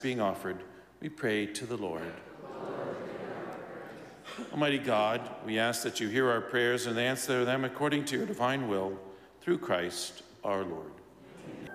being offered, we pray to the Lord. Almighty God, we ask that you hear our prayers and answer them according to your divine will, through Christ our Lord.